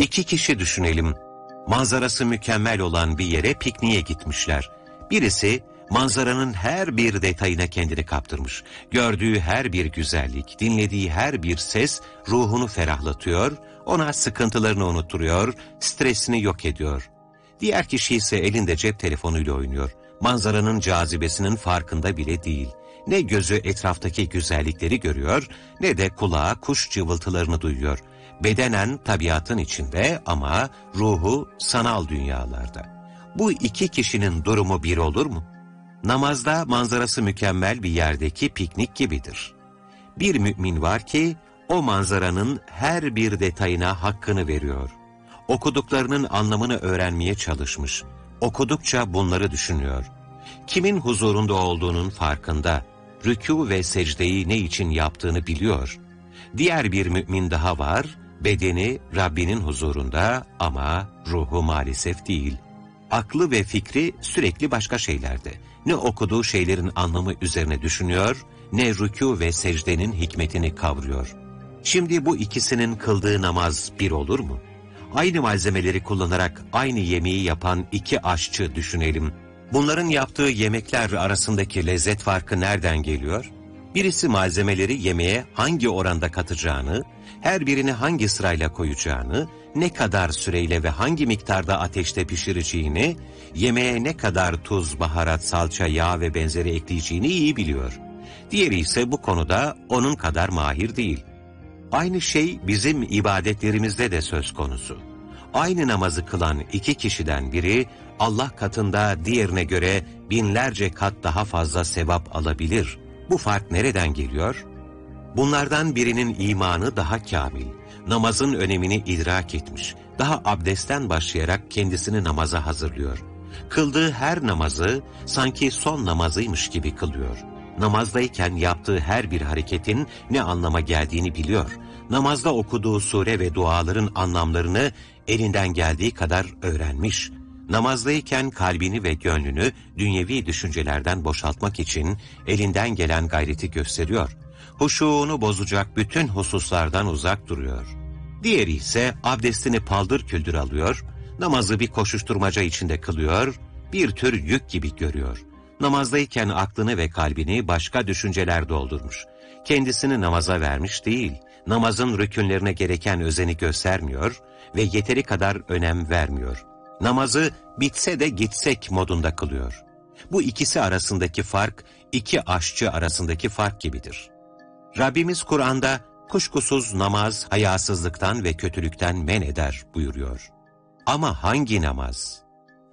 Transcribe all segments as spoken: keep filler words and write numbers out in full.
İki kişi düşünelim. Manzarası mükemmel olan bir yere pikniğe gitmişler. Birisi manzaranın her bir detayına kendini kaptırmış. Gördüğü her bir güzellik, dinlediği her bir ses ruhunu ferahlatıyor, ona sıkıntılarını unutturuyor, stresini yok ediyor. Diğer kişi ise elinde cep telefonuyla oynuyor. Manzaranın cazibesinin farkında bile değil. Ne gözü etraftaki güzellikleri görüyor, ne de kulağı kuş cıvıltılarını duyuyor. Bedenen tabiatın içinde ama ruhu sanal dünyalarda. Bu iki kişinin durumu bir olur mu? Namazda manzarası mükemmel bir yerdeki piknik gibidir. Bir mümin var ki o manzaranın her bir detayına hakkını veriyor. Okuduklarının anlamını öğrenmeye çalışmış. Okudukça bunları düşünüyor. Kimin huzurunda olduğunun farkında. Rükû ve secdeyi ne için yaptığını biliyor. Diğer bir mümin daha var, bedeni Rabbinin huzurunda ama ruhu maalesef değil. Aklı ve fikri sürekli başka şeylerde. Ne okuduğu şeylerin anlamı üzerine düşünüyor, ne rükû ve secdenin hikmetini kavruyor. Şimdi bu ikisinin kıldığı namaz bir olur mu? Aynı malzemeleri kullanarak aynı yemeği yapan iki aşçı düşünelim. Bunların yaptığı yemekler arasındaki lezzet farkı nereden geliyor? Birisi malzemeleri yemeğe hangi oranda katacağını, her birini hangi sırayla koyacağını, ne kadar süreyle ve hangi miktarda ateşte pişireceğini, yemeğe ne kadar tuz, baharat, salça, yağ ve benzeri ekleyeceğini iyi biliyor. Diğeri ise bu konuda onun kadar mahir değil. Aynı şey bizim ibadetlerimizde de söz konusu. Aynı namazı kılan iki kişiden biri, Allah katında diğerine göre binlerce kat daha fazla sevap alabilir. Bu fark nereden geliyor? Bunlardan birinin imanı daha kamil, namazın önemini idrak etmiş, daha abdestten başlayarak kendisini namaza hazırlıyor. Kıldığı her namazı sanki son namazıymış gibi kılıyor. Namazdayken yaptığı her bir hareketin ne anlama geldiğini biliyor. Namazda okuduğu sure ve duaların anlamlarını elinden geldiği kadar öğrenmiş. Namazdayken kalbini ve gönlünü dünyevi düşüncelerden boşaltmak için elinden gelen gayreti gösteriyor. Huşuğunu bozacak bütün hususlardan uzak duruyor. Diğeri ise abdestini paldır küldür alıyor, namazı bir koşuşturmaca içinde kılıyor, bir tür yük gibi görüyor. Namazdayken aklını ve kalbini başka düşünceler doldurmuş. Kendisini namaza vermiş değil, namazın rükünlerine gereken özeni göstermiyor ve yeteri kadar önem vermiyor. Namazı bitse de gitsek modunda kılıyor. Bu ikisi arasındaki fark, iki aşçı arasındaki fark gibidir. Rabbimiz Kur'an'da kuşkusuz namaz hayasızlıktan ve kötülükten men eder buyuruyor. Ama hangi namaz?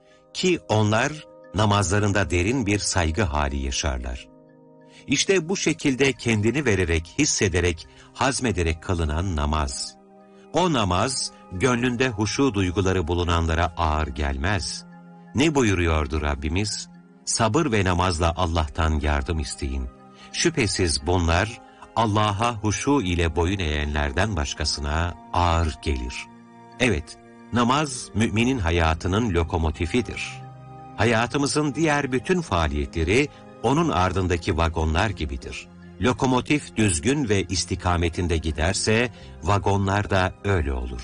Ki onlar namazlarında derin bir saygı hali yaşarlar. İşte bu şekilde kendini vererek, hissederek, hazmederek kılınan namaz. O namaz, gönlünde huşu duyguları bulunanlara ağır gelmez. Ne buyuruyordu Rabbimiz? Sabır ve namazla Allah'tan yardım isteyin. Şüphesiz bunlar, Allah'a huşu ile boyun eğenlerden başkasına ağır gelir. Evet, namaz müminin hayatının lokomotifidir. Hayatımızın diğer bütün faaliyetleri onun ardındaki vagonlar gibidir. Lokomotif düzgün ve istikametinde giderse vagonlar da öyle olur.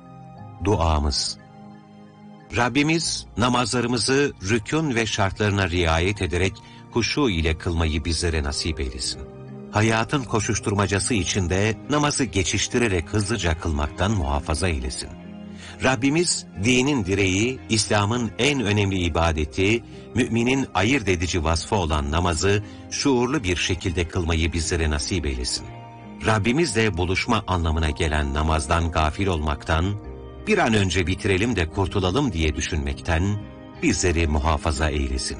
Duamız. Rabbimiz namazlarımızı rükûn ve şartlarına riayet ederek huşu ile kılmayı bizlere nasip eylesin. Hayatın koşuşturmacası içinde namazı geçiştirerek hızlıca kılmaktan muhafaza eylesin. Rabbimiz dinin direği, İslam'ın en önemli ibadeti, müminin ayırt edici vasfı olan namazı şuurlu bir şekilde kılmayı bizlere nasip eylesin. Rabbimizle buluşma anlamına gelen namazdan gafil olmaktan, bir an önce bitirelim de kurtulalım diye düşünmekten bizleri muhafaza eylesin.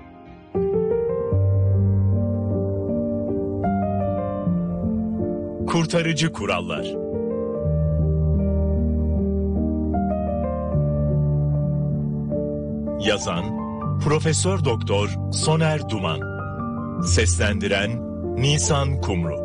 Kurtarıcı kurallar. Yazan Profesör Doktor Soner Duman. Seslendiren Nisan Kumru.